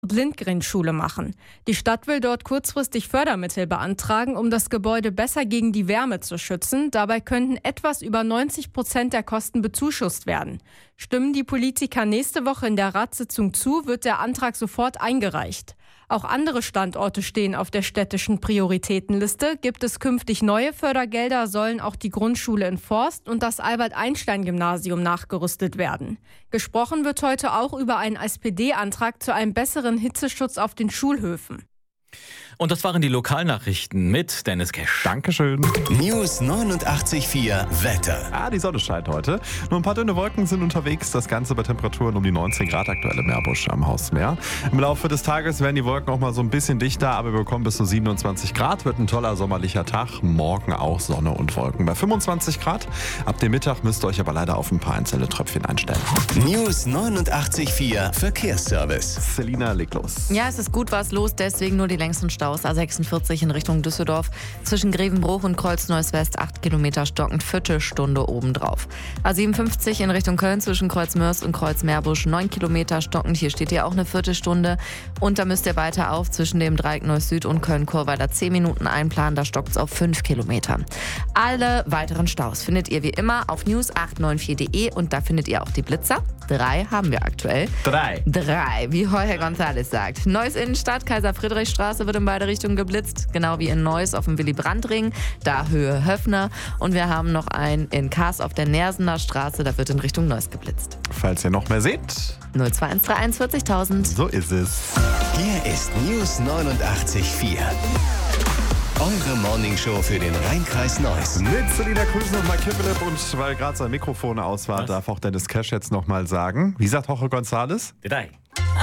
Lindgren-Schule machen. Die Stadt will dort kurzfristig Fördermittel beantragen, um das Gebäude besser gegen die Wärme zu schützen. Dabei könnten etwas über 90% der Kosten bezuschusst werden. Stimmen die Politiker nächste Woche in der Ratssitzung zu, wird der Antrag sofort eingereicht. Auch andere Standorte stehen auf der städtischen Prioritätenliste. Gibt es künftig neue Fördergelder, sollen auch die Grundschule in Forst und das Albert-Einstein-Gymnasium nachgerüstet werden. Gesprochen wird heute auch über einen SPD-Antrag zu einem besseren Hitzeschutz auf den Schulhöfen. Und das waren die Lokalnachrichten mit Dennis Kesch. Dankeschön. News 89.4 Wetter. Die Sonne scheint heute. Nur ein paar dünne Wolken sind unterwegs. Das Ganze bei Temperaturen um die 19 Grad aktuell im Meerbusch am Hausmeer. Im Laufe des Tages werden die Wolken auch mal so ein bisschen dichter, aber wir bekommen bis zu 27 Grad. Wird ein toller sommerlicher Tag. Morgen auch Sonne und Wolken bei 25 Grad. Ab dem Mittag müsst ihr euch aber leider auf ein paar einzelne Tröpfchen einstellen. News 89.4 Verkehrsservice. Selina, leg los. Ja, es ist gut was los, deswegen nur die längsten Staus. A46 in Richtung Düsseldorf. Zwischen Grevenbruch und Kreuz-Neuss West 8 Kilometer stockend, Viertelstunde obendrauf. A57 in Richtung Köln zwischen Kreuz-Mörs und Kreuz-Meerbusch 9 Kilometer stockend. Hier steht ihr auch eine Viertelstunde. Und da müsst ihr weiter auf zwischen dem Dreieck Neuss Süd und Köln-Chorweiler 10 Minuten einplanen. Da stockt es auf 5 Kilometern. Alle weiteren Staus findet ihr wie immer auf news894.de und da findet ihr auch die Blitzer. 3 haben wir aktuell. 3, wie Jorge González sagt. Neuss Innenstadt, Kaiser-Friedrich-Straße wird in beide Richtungen geblitzt, genau wie in Neuss auf dem Willy-Brandt-Ring, da Höhe Höfner. Und wir haben noch einen in Kaas auf der Nersener Straße, da wird in Richtung Neuss geblitzt. Falls ihr noch mehr seht, 02131 40.000. So ist es. Hier ist News 89.4. Eure Morningshow für den Rhein-Kreis Neuss. Mit Selina Kruse und Mike Philipp. Und weil gerade sein Mikrofon aus war, darf auch Dennis Kesch jetzt nochmal sagen. Wie sagt Jorge González? 3.